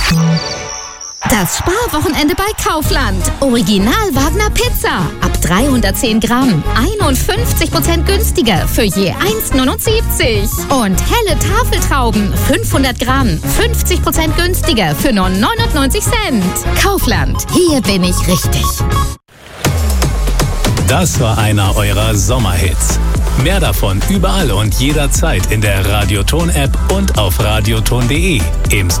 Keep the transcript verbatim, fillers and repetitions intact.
Das Sparwochenende bei Kaufland. Original Wagner Pizza. Ab dreihundertzehn Gramm. einundfünfzig Prozent günstiger für je eins Komma neunundsiebzig. Und helle Tafeltrauben. fünfhundert Gramm. fünfzig Prozent günstiger für nur neunundneunzig Cent. Kaufland. Hier bin ich richtig. Das war einer eurer Sommerhits. Mehr davon überall und jederzeit in der Radioton-App und auf radioton punkt de. Im